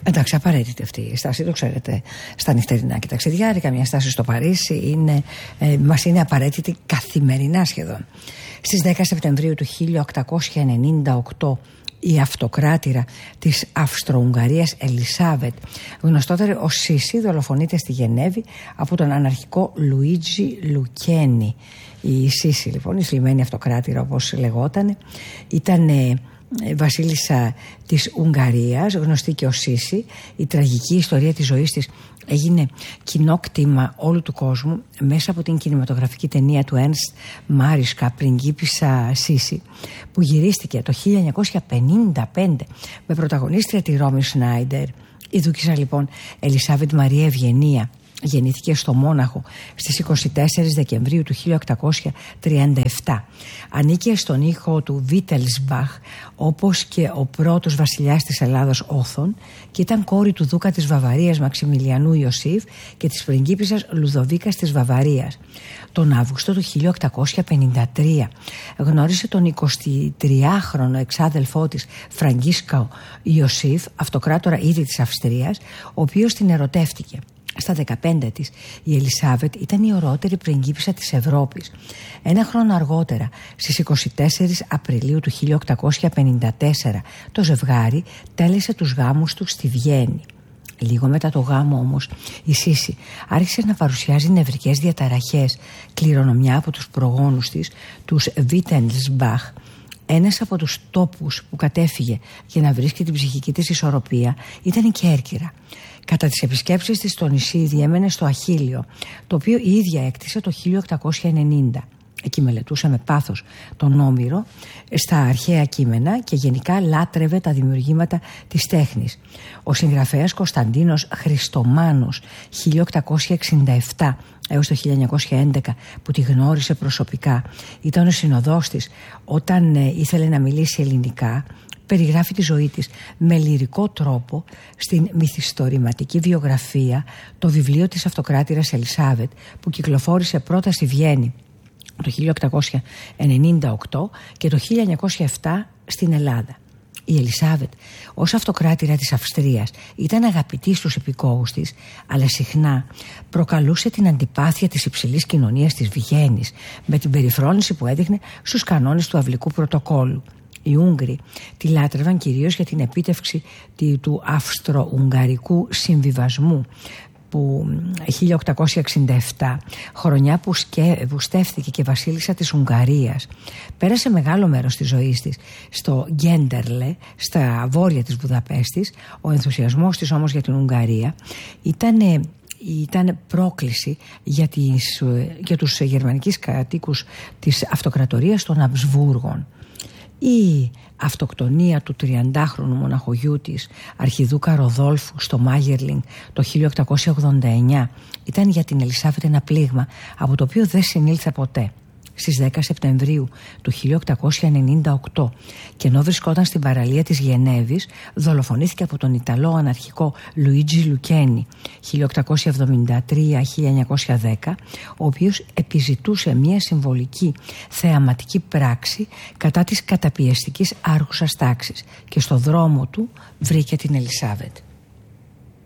Εντάξει, απαραίτητη αυτή η στάση, το ξέρετε, στα νυχτερινά και ταξιδιάρικα. Μια στάση στο Παρίσι μας είναι απαραίτητη καθημερινά σχεδόν. Στις 10 Σεπτεμβρίου του 1898 η αυτοκράτηρα της Αυστρο-Ουγγαρίας Ελισάβετ, γνωστότερη ως Σίση, δολοφονείται στη Γενέβη από τον αναρχικό Λουίτζι Λουκένι. Η Σίση λοιπόν, η θλιμμένη αυτοκράτηρα όπως λεγότανε, ήταν βασίλισσα της Ουγγαρίας, γνωστή και ως Σίση. Η τραγική ιστορία της ζωής της έγινε κοινό κτήμα όλου του κόσμου μέσα από την κινηματογραφική ταινία του Ernst Marischka, πριγκίπισσα Σίση, που γυρίστηκε το 1955 με πρωταγωνίστρια τη Ρόμι Σνάιντερ. Η δούκισσα λοιπόν Ελισάβετ Μαρία Ευγενία γεννήθηκε στο Μόναχο στις 24 Δεκεμβρίου του 1837. Ανήκε στον οίκο του Βίτελσμπαχ, όπως και ο πρώτος βασιλιάς της Ελλάδος Όθων, και ήταν κόρη του δούκα της Βαβαρίας Μαξιμιλιανού Ιωσήφ και της πριγκίπισσας Λουδοβίκας της Βαβαρίας. Τον Αύγουστο του 1853 γνώρισε τον 23χρονο εξάδελφό της Φραγκίσκο Ιωσήφ, αυτοκράτορα ήδη της Αυστρίας, ο οποίος την ερωτεύτηκε. Στα 15 της η Ελισάβετ ήταν η ωραιότερη πριγκίπισσα της Ευρώπης. Ένα χρόνο αργότερα, στις 24 Απριλίου του 1854, το ζευγάρι τέλεσε τους γάμους του στη Βιέννη. Λίγο μετά το γάμο όμως η Σίση άρχισε να παρουσιάζει νευρικές διαταραχές, κληρονομιά από τους προγόνους της, τους Βίτελσμπαχ. Ένας από τους τόπους που κατέφυγε για να βρίσκει την ψυχική της ισορροπία ήταν η Κέρκυρα. Κατά τις επισκέψεις της στο νησί διέμενε στο Αχίλιο, το οποίο η ίδια έκτισε το 1890. Εκεί μελετούσε με πάθος τον Όμηρο στα αρχαία κείμενα και γενικά λάτρευε τα δημιουργήματα της τέχνης. Ο συγγραφέας Κωνσταντίνος Χριστομάνος 1867 έως το 1911, που τη γνώρισε προσωπικά, ήταν ο συνοδός της όταν ήθελε να μιλήσει ελληνικά. Περιγράφει τη ζωή της με λυρικό τρόπο στην μυθιστορηματική βιογραφία, το βιβλίο της αυτοκράτηρας Ελισάβετ, που κυκλοφόρησε πρώτα στη Βιέννη το 1898 και το 1907 στην Ελλάδα. Η Ελισάβετ ως αυτοκράτηρα της Αυστρίας ήταν αγαπητή στους υπηκόους της, αλλά συχνά προκαλούσε την αντιπάθεια της υψηλής κοινωνίας της Βιέννης με την περιφρόνηση που έδειχνε στους κανόνες του αυλικού πρωτοκόλλου. Οι Ούγγροι τη λάτρευαν κυρίως για την επίτευξη του Αυστρο-Ουγγαρικού Συμβιβασμού, που 1867, χρονιά που στέφθηκε και βασίλισσα της Ουγγαρίας. Πέρασε μεγάλο μέρος της ζωής της στο Γκέντερλε, στα βόρεια της Βουδαπέστης. Ο ενθουσιασμός της όμως για την Ουγγαρία ήταν πρόκληση για τους γερμανικούς κατοίκους της αυτοκρατορίας των Αμπσβούργων. Η αυτοκτονία του 30χρονου μοναχογιού της, αρχιδούκα Ροδόλφου, στο Μάγερλινγκ το 1889 ήταν για την Ελισάβετ ένα πλήγμα από το οποίο δεν συνήλθε ποτέ. Στις 10 Σεπτεμβρίου του 1898, και ενώ βρισκόταν στην παραλία της Γενέβης, δολοφονήθηκε από τον Ιταλό αναρχικό Λουίτζι Λουκένι 1873-1910, ο οποίος επιζητούσε μια συμβολική θεαματική πράξη κατά της καταπιεστικής άρχουσας τάξης, και στο δρόμο του βρήκε την Ελισάβετ.